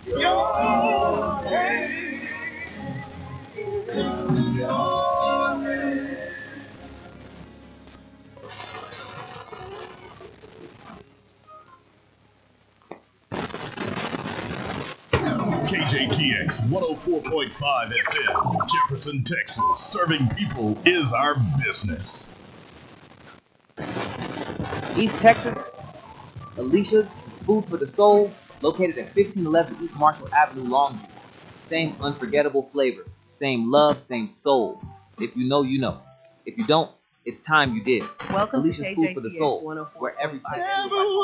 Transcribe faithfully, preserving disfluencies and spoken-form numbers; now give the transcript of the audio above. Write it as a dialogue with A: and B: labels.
A: Your name. It's your name.
B: K J T X one oh four point five F M, Jefferson, Texas. Serving people is our business.
C: East Texas, Alicia's Food for the Soul, located at fifteen eleven East Marshall Avenue, Longview. Same unforgettable flavor, same love, same soul. If you know, you know. If you don't, it's time you did.
D: Welcome
C: Alicia's
D: to
C: Food for the
D: K J T X
C: Soul,
D: one oh four
C: where every
D: point five.